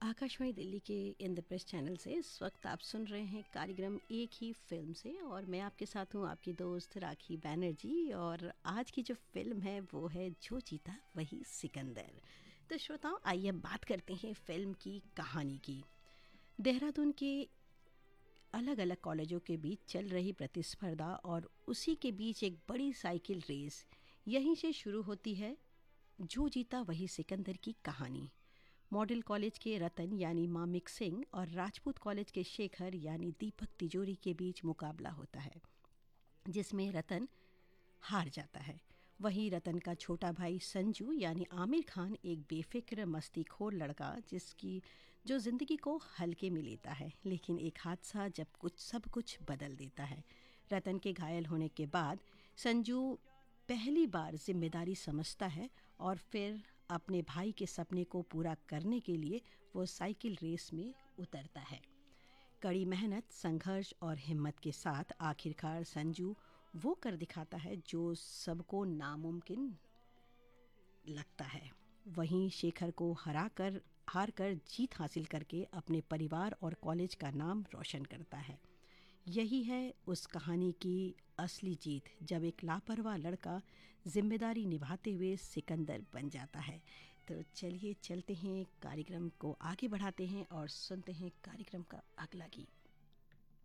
आकाशवाणी दिल्ली के इंद्रप्रस्थ चैनल से इस वक्त आप सुन रहे हैं कार्यक्रम एक ही फिल्म से और मैं आपके साथ हूँ आपकी दोस्त राखी बैनर्जी। और आज की जो फिल्म है वो है जो जीता वही सिकंदर। तो श्रोताओं, आइए बात करते हैं फिल्म की कहानी की। देहरादून के अलग अलग कॉलेजों के बीच चल रही प्रतिस्पर्धा और उसी के बीच एक बड़ी साइकिल रेस, यहीं से शुरू होती है जो जीता वही सिकंदर की कहानी। मॉडल कॉलेज के रतन यानी मामिक सिंह और राजपूत कॉलेज के शेखर यानी दीपक तिजोरी के बीच मुकाबला होता है, जिसमें रतन हार जाता है। वहीं रतन का छोटा भाई संजू यानी आमिर खान एक बेफिक्र मस्तीखोर लड़का जो ज़िंदगी को हल्के में लेता है, लेकिन एक हादसा सब कुछ बदल देता है। रतन के घायल होने के बाद संजू पहली बार जिम्मेदारी समझता है और फिर अपने भाई के सपने को पूरा करने के लिए वो साइकिल रेस में उतरता है। कड़ी मेहनत, संघर्ष और हिम्मत के साथ आखिरकार संजू वो कर दिखाता है जो सबको नामुमकिन लगता है। वहीं शेखर को हार कर जीत हासिल करके अपने परिवार और कॉलेज का नाम रोशन करता है। यही है उस कहानी की असली जीत, जब एक लापरवाह लड़का जिम्मेदारी निभाते हुए सिकंदर बन जाता है। तो चलिए चलते हैं, कार्यक्रम को आगे बढ़ाते हैं और सुनते हैं कार्यक्रम का अगला गीत।